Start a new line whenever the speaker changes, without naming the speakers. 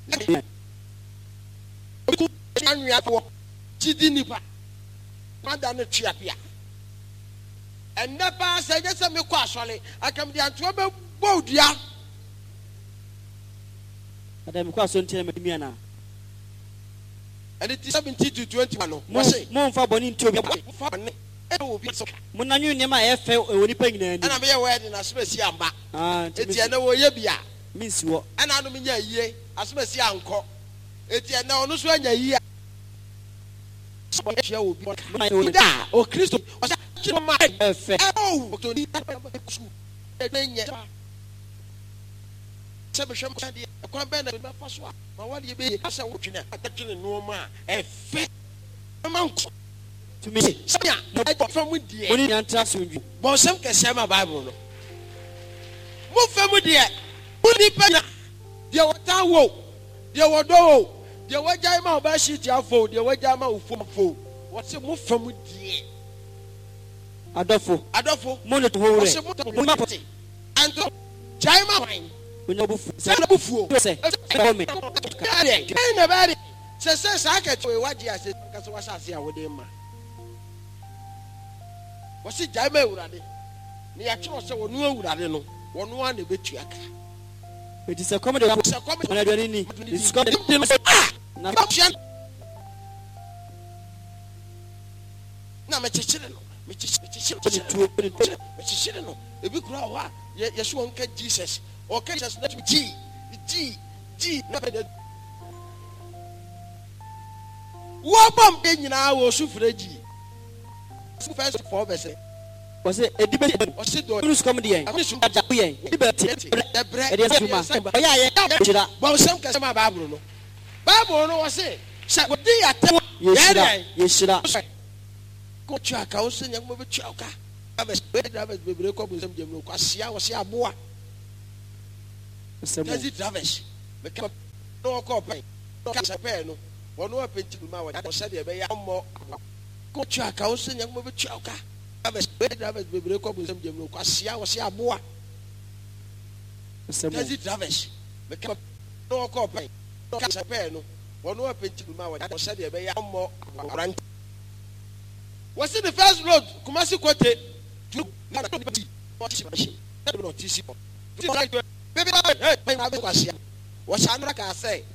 anwea po gidi nipa mada no tuapia enne pa se je se me kɔ asɔle akam de anto be bodua
adam kɔ asɔ ntia me ana
and it is 70 to 21 no mo se
mo mfa bɔne nti obi
fa ne e obi so
mo na nyu ne ma efe woni pa nyina ni
ana me ye word na asomasi amba eti ene wo ye bia
minsi wo
ana no me nya yie asomasi ankɔ eti ene ono so anya yie ya obi da o Kristo o sa kiro ma
efe
o to ni su e nye se be hwem ka de kwa be na be fa so a ma wale be asa wo twene atwene no ma efe ma nko to me sanya no fam die
oni nyantra so nwi
bo sem kese ma Bible no mo fam die oni pa na de wota wo de wodo de wajai ma ba shi ti afo de wajai ma ufo what say mo fam die
adofo
mo le to ho re mo ma poti anto jai ma wan
onyo bufu
se na bufu
se come
na bari se sa ka to waji ase ka so wasa ase a wo de ma wo si jai ma ewurade ni ya kiro se wonu ewurade no wonu a na betu aka
it is a comedy na do ni it's comedy na
na me chichire no ebi kura ho a ye so wonka Jesus o ka Jesus na G na be wo bom de nyina wo sufure G first 4 verse
was it edibe
o se do
news comedy en aja ku yen edibe
the bread
e suma oya ye jira
bo sem ka sama Bible no wo se sha wo di atem
ye shira
ko chaka o se nyam be chaka abes bebre ko bu sem jem no kwasia wo se aboa Tazi Travis me ka no ko pen no ka se pen no wono apenti ma wa o se de be ya mo ko chaka o se nyam be chaka abes bebre ko bu sem jem no kwasia wo se aboa Tazi Travis me ka no ko pen no ka se pen no wono apenti ma wa o se de be ya mo rant was it the first road Kumasi Kote to na ti baby hey kwasia wo sha no ka say